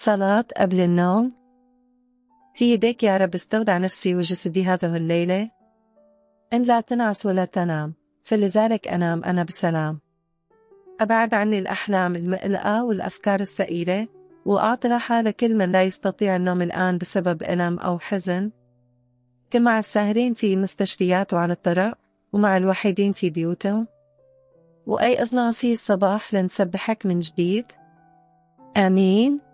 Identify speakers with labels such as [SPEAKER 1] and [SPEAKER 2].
[SPEAKER 1] صلاة قبل النوم. في يديك يا رب استودع نفسي وجسدي هذه الليلة، إن لا تنعس ولا تنام، فلذلك أنام أنا بسلام. أبعد عني الأحلام المقلقة والأفكار الثقيلة، وأعطي راحة لكل من لا يستطيع النوم الآن بسبب ألم أو حزن. كن مع الساهرين في مستشفيات وعلى الطرق، ومع الوحيدين في بيوتهم، وأيقظنا عصي الصباح لنسبحك من جديد. آمين.